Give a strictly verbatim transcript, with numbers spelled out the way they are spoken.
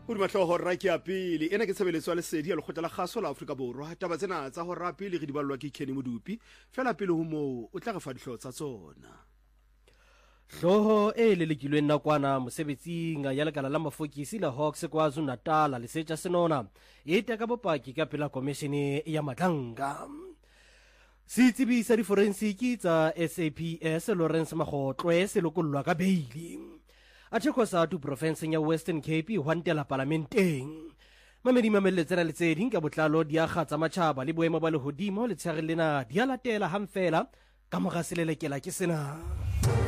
o di matlo hora ke ya pele ena ke tshebeletso le sedi ya lekgotla la kgaso la Afrika Borwa taba tsena tsa hora pele re di ballwa ke Kenny Modupi fela pele ho mo o tla re fa dihlo tsa tsona. Hloho e lelekilweng nakwana mosebetsing ya lekala la mafokisi la Hawks KwaZulu Natal le setja senona e teka bopaki ka pela komishene ya Matlanga. Sitsebi sa di forensiki tsa S A P S Lawrence Magotlwe se lokollwa ka beili a tshekhosa tu province ya Western Cape hwantela parlamenteng. Mamedi mamelletsena le tse ding ka botlalo di aga tsa matjhaba le boemo ba lehodimo le tshare lena di a latela hamfela ka mogaselelekela ke sena.